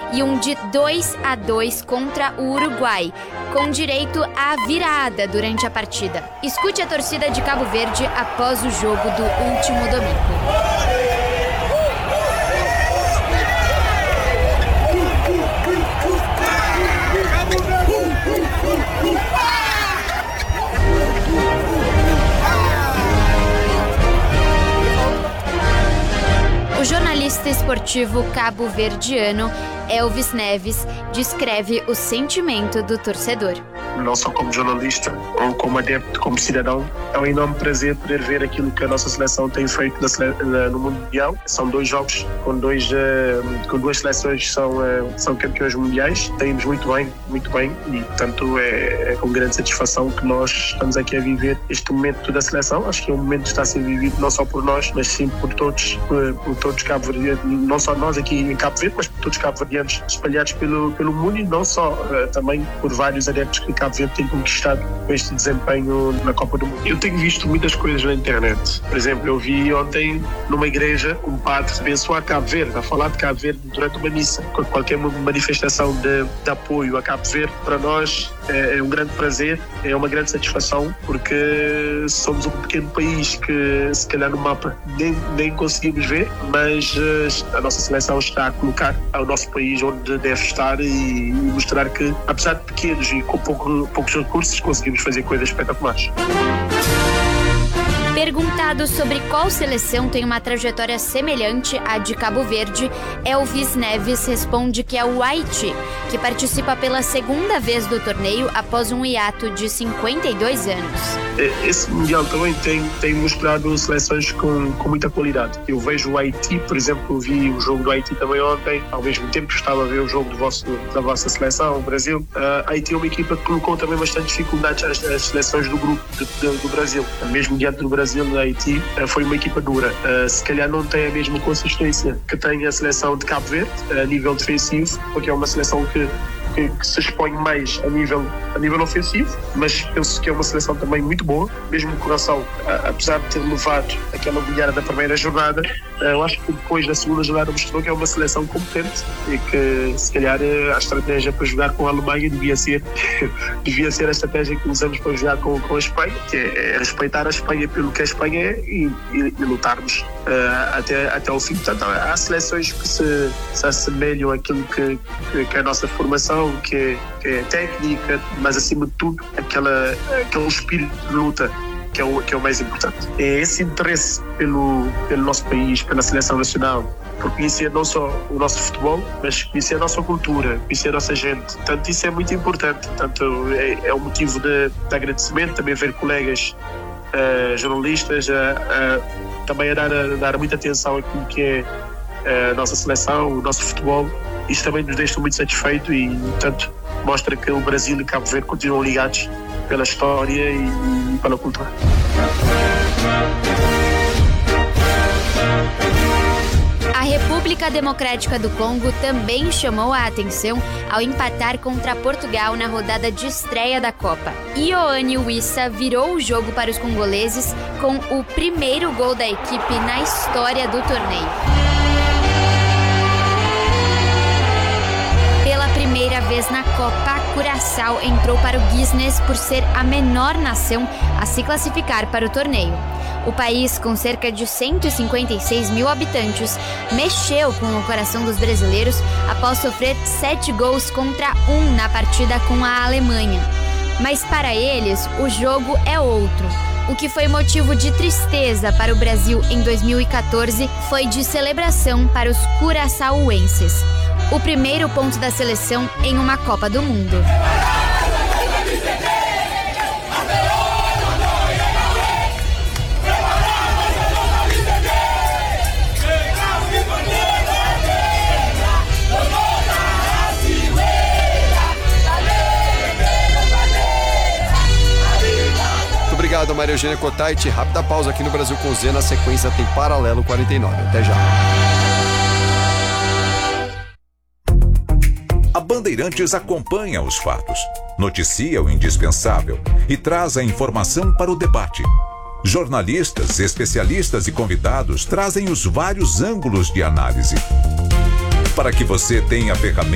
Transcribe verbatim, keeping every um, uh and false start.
e um de dois a dois contra o Uruguai, com direito à virada durante a partida. Escute a torcida de Cabo Verde após o jogo do último domingo. O jornalista esportivo cabo-verdiano Elvis Neves descreve o sentimento do torcedor. Não só como jornalista ou como adepto, como cidadão, é um enorme prazer poder ver aquilo que a nossa seleção tem feito na sele... no Mundial. São dois jogos com, dois, uh, com duas seleções que são, uh, são campeões mundiais. Temos muito bem, muito bem, e portanto é, é com grande satisfação que nós estamos aqui a viver este momento da seleção. Acho que é um momento que está a ser vivido não só por nós, mas sim por todos, por, por todos cabo-verdianos, não só nós aqui em Cabo Verde, mas por todos cabo-verdianos espalhados pelo, pelo mundo, e não só, uh, também por vários adeptos que Cabo Verde tem conquistado com este desempenho na Copa do Mundo. Eu tenho visto muitas coisas na internet. Por exemplo, eu vi ontem numa igreja um padre abençoar Cabo Verde, a falar de Cabo Verde durante uma missa. Qualquer manifestação de, de apoio a Cabo Verde, para nós é, é um grande prazer, é uma grande satisfação, porque somos um pequeno país que se calhar no mapa nem, nem conseguimos ver, mas a nossa seleção está a colocar o nosso país onde deve estar e mostrar que, apesar de pequenos e com pouco, poucos recursos, conseguimos fazer coisas espetaculares. Perguntado sobre qual seleção tem uma trajetória semelhante à de Cabo Verde, Elvis Neves responde que é o Haiti, que participa pela segunda vez do torneio após um hiato de cinquenta e dois anos. Esse Mundial também tem, tem mostrado seleções com, com muita qualidade. Eu vejo o Haiti, por exemplo, vi o jogo do Haiti também ontem, ao mesmo tempo que estava a ver o jogo do vosso, da vossa seleção, o Brasil. Uh, Haiti é uma equipa que colocou também bastante dificuldades às, às seleções do grupo de, de, do Brasil. Mesmo diante do Brasil, no Haiti, uh, foi uma equipa dura. Uh, se calhar não tem a mesma consistência que tem a seleção de Cabo Verde, a nível defensivo, porque é uma seleção que Que, que se expõe mais a nível, a nível ofensivo, mas penso que é uma seleção também muito boa, mesmo o Coração, a, apesar de ter levado aquela goleada da primeira jornada, eu acho que depois da segunda jornada mostrou que é uma seleção competente e que se calhar a estratégia para jogar com a Alemanha devia ser, devia ser a estratégia que usamos para jogar com, com a Espanha, que é, é respeitar a Espanha pelo que a Espanha é e, e, e lutarmos uh, até, até ao fim. Portanto, há seleções que se, se assemelham àquilo que, que, que é a nossa formação, Que é, que é técnica, mas acima de tudo aquela, aquele espírito de luta que é, o, que é o mais importante. É esse interesse pelo, pelo nosso país, pela seleção nacional, por conhecer não só o nosso futebol, mas conhecer a nossa cultura, conhecer a nossa gente. Portanto, isso é muito importante. Portanto, é, é um motivo de, de agradecimento, também ver colegas uh, jornalistas uh, uh, também a dar, a dar muita atenção àquilo que é a nossa seleção, o nosso futebol. Isto também nos deixa muito satisfeito e, portanto, mostra que o Brasil e Cabo Verde continuam ligados pela história e, e pela cultura. A República Democrática do Congo também chamou a atenção ao empatar contra Portugal na rodada de estreia da Copa. Ioane Wissa virou o jogo para os congoleses com o primeiro gol da equipe na história do torneio. Pela primeira vez na Copa, Curaçao entrou para o Guinness por ser a menor nação a se classificar para o torneio. O país, com cerca de cento e cinquenta e seis mil habitantes, mexeu com o coração dos brasileiros após sofrer sete gols contra um na partida com a Alemanha. Mas para eles, o jogo é outro. O que foi motivo de tristeza para o Brasil em dois mil e quatorze foi de celebração para os curaçaoenses. O primeiro ponto da seleção em uma Copa do Mundo. Muito obrigado, Maria Eugênia Cotait. Rápida pausa aqui no Brasil com Z. Na sequência tem Paralelo quarenta e nove. Até já. A Bandeirantes acompanha os fatos, noticia o indispensável e traz a informação para o debate. Jornalistas, especialistas e convidados trazem os vários ângulos de análise, para que você tenha ferramentas